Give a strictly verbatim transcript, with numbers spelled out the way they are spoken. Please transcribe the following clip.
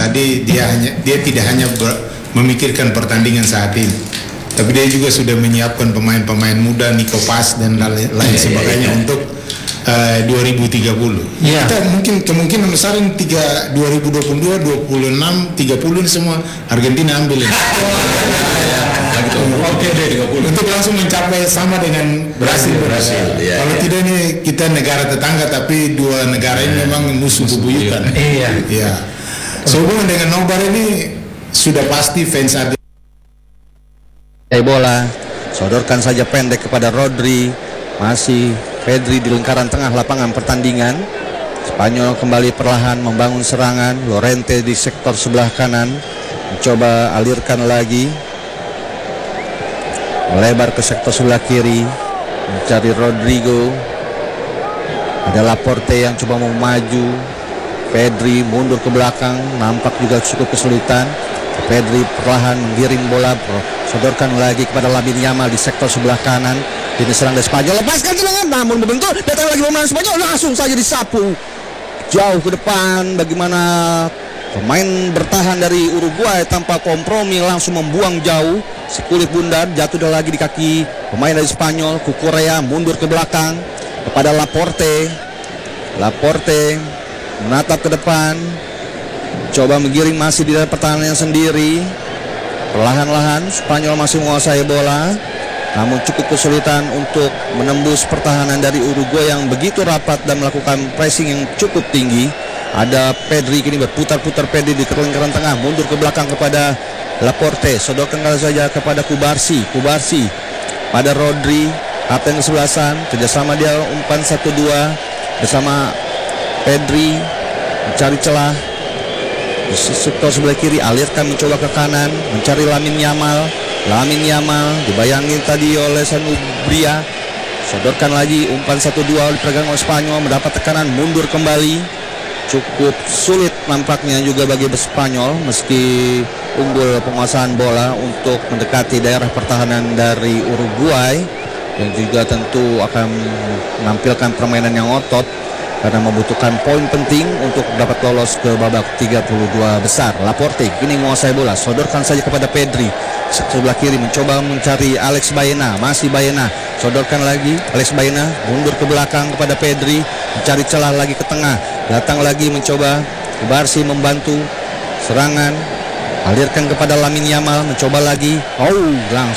tadi, dia hanya dia tidak hanya ber- memikirkan pertandingan saat ini, tapi dia juga sudah menyiapkan pemain-pemain muda, Nico Pas dan lain, lain Iya, sebagainya iya, iya. untuk uh, dua ribu tiga puluh. Iya. Kita mungkin kemungkinan besar ini tiga, dua ribu dua puluh dua, dua puluh enam, tiga puluh ini semua Argentina ambil ini. Oke deh, tiga puluh. Untuk langsung mencapai sama dengan Brasil. Brasil, iya, Kalau iya. tidak ini kita negara tetangga, tapi dua negara ini memang musuh bebuyutan. Iya. Iya. Sehubungan dengan nobar ini sudah pasti fans Argentina. Bola, sodorkan saja pendek kepada Rodri, masih Pedri di lingkaran tengah lapangan pertandingan. Spanyol kembali perlahan membangun serangan. Llorente di sektor sebelah kanan mencoba alirkan lagi, melebar ke sektor sebelah kiri, mencari Rodrigo. Ada Laporte yang coba mau maju. Pedri mundur ke belakang, nampak juga cukup kesulitan. Pedri perlahan menggiring bola, sodorkan lagi kepada Lamine Yamal di sektor sebelah kanan. Ini serang dari Spanyol, lepaskan tendangan, namun membentur, datang lagi pemain Spanyol, langsung saja disapu jauh ke depan. Bagaimana pemain bertahan dari Uruguay tanpa kompromi langsung membuang jauh, sekulit bundar, jatuh dah lagi di kaki pemain dari Spanyol. Cucurella mundur ke belakang kepada Laporte. Laporte menatap ke depan, coba menggiring masih di dalam pertahanan sendiri. Perlahan-lahan Spanyol masih menguasai bola, namun cukup kesulitan untuk menembus pertahanan dari Uruguay yang begitu rapat dan melakukan pressing yang cukup tinggi. Ada Pedri kini berputar-putar Pedri di lingkaran tengah, mundur ke belakang kepada Laporte, sodorkan saja kepada Kubarsi. Kubarsi pada Rodri, kapten kesebelasan, kerjasama dia umpan satu dua bersama Pedri, mencari celah di sektor sebelah kiri, alirkan mencoba ke kanan, mencari Lamine Yamal. Lamine Yamal dibayangin tadi oleh Sanubria, sodorkan lagi umpan satu dua dipegang oleh Spanyol, mendapat tekanan, mundur kembali. Cukup sulit nampaknya juga bagi Spanyol meski unggul penguasaan bola untuk mendekati daerah pertahanan dari Uruguay, yang juga tentu akan menampilkan permainan yang otot karena membutuhkan poin penting untuk dapat lolos ke babak tiga puluh dua besar. Laporte kini menguasai bola, sodorkan saja kepada Pedri, sebelah kiri mencoba mencari Alex Baena, masih Baena, sodorkan lagi Alex Baena, mundur ke belakang kepada Pedri, mencari celah lagi ke tengah, datang lagi mencoba Barsi membantu serangan, alirkan kepada Lamine Yamal, mencoba lagi, oh langsung